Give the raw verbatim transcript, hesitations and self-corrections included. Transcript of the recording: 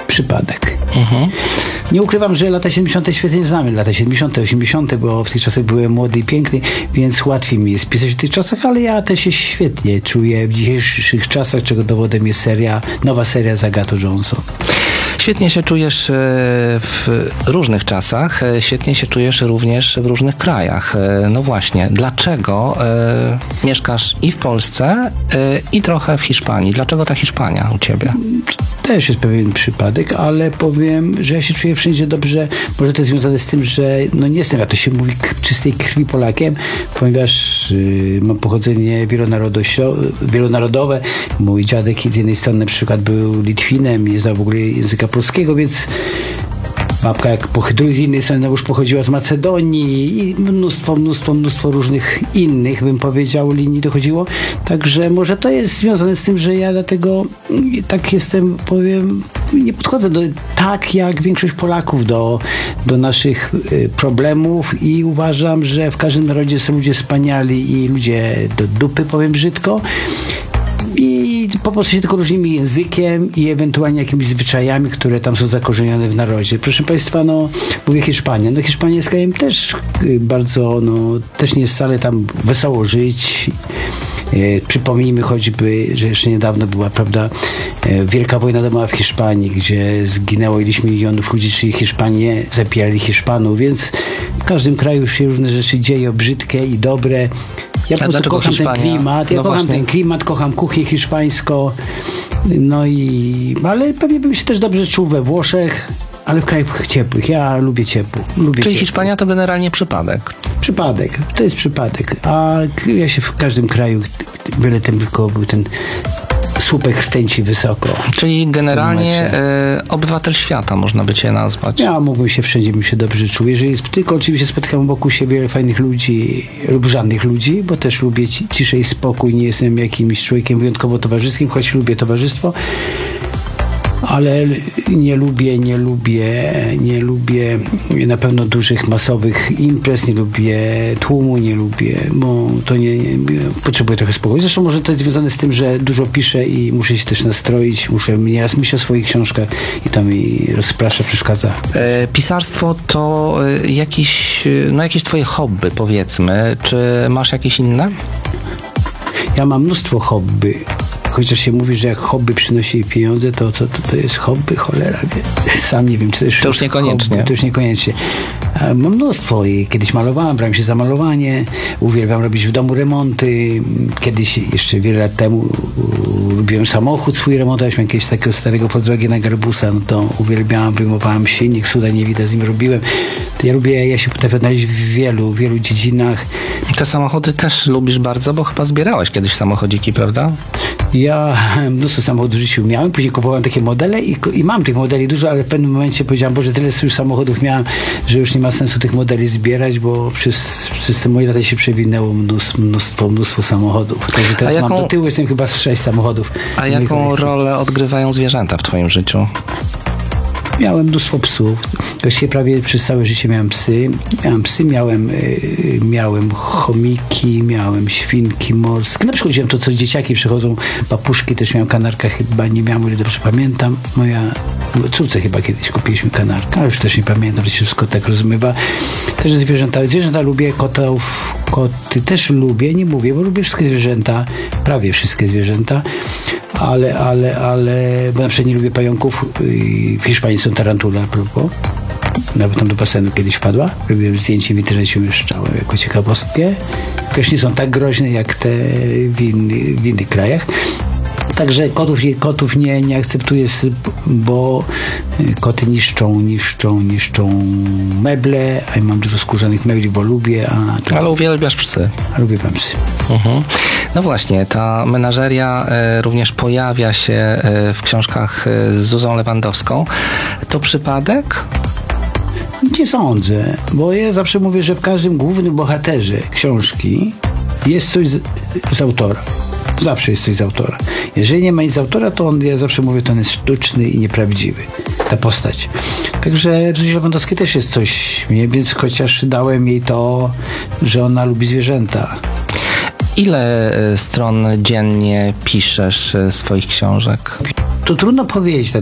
Przypadek. Mhm. Nie ukrywam, że lata siedemdziesiąte świetnie znamy. Lata siedemdziesiąte, osiemdziesiąte, bo w tych czasach byłem młody i piękny, więc łatwiej mi jest pisać w tych czasach, ale ja też się świetnie czuję w dzisiejszych czasach, czego dowodem jest seria, nowa seria z Agatą Johnson. Świetnie się czujesz w różnych czasach, świetnie się czujesz również w różnych krajach. No właśnie, dlaczego y, mieszkasz i w Polsce, y, i trochę w Hiszpanii? Dlaczego ta Hiszpania u ciebie? Też jest pewien przypadek, ale powiem, że ja się czuję wszędzie dobrze. Może to jest związane z tym, że no nie jestem, jak to się mówi, k- czystej krwi Polakiem, ponieważ y, mam pochodzenie wielonarodowe. Mój dziadek z jednej strony na przykład był Litwinem, nie znał w ogóle języka polskiego, więc babka jak po, z innej strony już pochodziła z Macedonii i mnóstwo, mnóstwo, mnóstwo różnych innych, bym powiedział, linii dochodziło. Także może to jest związane z tym, że ja dlatego tak jestem, powiem, nie podchodzę do, tak jak większość Polaków do, do naszych y, problemów i uważam, że w każdym narodzie są ludzie wspaniali i ludzie do dupy, powiem brzydko. I po prostu się tylko różnimy językiem i ewentualnie jakimiś zwyczajami, które tam są zakorzenione w narodzie. Proszę Państwa, no mówię Hiszpania. No Hiszpania jest krajem też bardzo, no też nie jest wcale tam wesoło żyć. E, przypomnijmy choćby, że jeszcze niedawno była, prawda, e, wielka wojna domowa w Hiszpanii, gdzie zginęło ileś milionów ludzi, czyli Hiszpanie zabijali Hiszpanów, więc w każdym kraju się różne rzeczy dzieją, brzydkie i dobre. Ja po prostu kocham Hiszpania? ten klimat, ja no kocham właśnie. ten klimat, kocham kuchnię hiszpańską, no i, ale pewnie bym się też dobrze czuł we Włoszech, ale w krajach ciepłych. Ja lubię ciepło. Lubię Czyli ciepło. Hiszpania to generalnie przypadek. Przypadek, to jest przypadek, a ja się w każdym kraju, byle tylko był ten słupek rtęci wysoko. Czyli generalnie y, obywatel świata można by cię nazwać. Ja mógłbym się wszędzie, bym się dobrze czuł. Jeżeli jest, tylko oczywiście spotykam wokół siebie fajnych ludzi lub żadnych ludzi, bo też lubię ciszę i spokój. Nie jestem jakimś człowiekiem wyjątkowo towarzyskim, choć lubię towarzystwo. Ale nie lubię, nie lubię, nie lubię na pewno dużych, masowych imprez, nie lubię tłumu, nie lubię, bo to nie, nie potrzebuję trochę spokoju. Zresztą może to jest związane z tym, że dużo piszę i muszę się też nastroić, muszę nieraz myśleć o swoich książkach i to mi rozprasza, przeszkadza. E, pisarstwo to e, jakiś, no jakieś twoje hobby, powiedzmy. Czy masz jakieś inne? Ja mam mnóstwo hobby. Chociaż się mówi, że jak hobby przynosi pieniądze, to to, to, to jest hobby, cholera, wie. Sam nie wiem, czy to jest To już niekoniecznie. Hobby, to już niekoniecznie. Mam mnóstwo i kiedyś malowałem, brałem się za malowanie, uwielbiam robić w domu remonty. Kiedyś, jeszcze wiele lat temu, lubiłem samochód swój remontować, miałem jakiegoś takiego starego Volkswagena Garbusa, no to uwielbiałem, wyjmowałem silnik, cuda nie widać, z nim robiłem. To ja lubię, ja się potrafię odnaleźć w wielu, wielu dziedzinach. Te samochody też lubisz bardzo, bo chyba zbierałeś kiedyś samochodziki, prawda? Ja mnóstwo samochodów w życiu miałem, później kupowałem takie modele i, i mam tych modeli dużo, ale w pewnym momencie powiedziałem, Boże, tyle już samochodów miałem, że już nie ma sensu tych modeli zbierać, bo przez, przez te moje lata się przewinęło mnóstwo, mnóstwo, mnóstwo samochodów. Także teraz jaką, mam do tyłu, jestem chyba z sześć samochodów. A jaką rolę odgrywają zwierzęta w twoim życiu? Miałem mnóstwo psów. Właściwie prawie przez całe życie miałem psy. Miałem psy, miałem, yy, miałem chomiki, miałem świnki morskie. Na przykład wziąłem to, co dzieciaki przychodzą, papuszki, też miałem kanarka, chyba nie miałem, o ile dobrze pamiętam. Moja córce chyba kiedyś kupiliśmy kanarka, ale już też nie pamiętam, to się wszystko tak rozmywa. Też zwierzęta, zwierzęta lubię, kotów, koty też lubię, nie mówię, bo lubię wszystkie zwierzęta, prawie wszystkie zwierzęta. Ale, ale, ale, bo na przykład nie lubię pająków. W Hiszpanii są tarantule, a propos. Nawet tam do basenu kiedyś wpadła. Robiłem zdjęcie w internecie, umieszczałem jako ciekawostkę. Też nie są tak groźne jak te w, inny, w innych krajach. Także kotów, kotów nie, nie akceptuję, bo koty niszczą, niszczą, niszczą meble, a ja mam dużo skórzanych mebli, bo lubię. A to... Ale uwielbiasz psy. A lubię pan psy. Mhm. No właśnie, ta menażeria e, również pojawia się e, w książkach e, z Zuzą Lewandowską. To przypadek? Nie sądzę, bo ja zawsze mówię, że w każdym głównym bohaterze książki jest coś z, z autora. Zawsze jest coś z autora. Jeżeli nie ma nic z autora, to on, ja zawsze mówię, to on jest sztuczny i nieprawdziwy. Ta postać. Także w Zuzi Lewandowskiej też jest coś, więc chociaż dałem jej to, że ona lubi zwierzęta. Ile stron dziennie piszesz swoich książek? To trudno powiedzieć.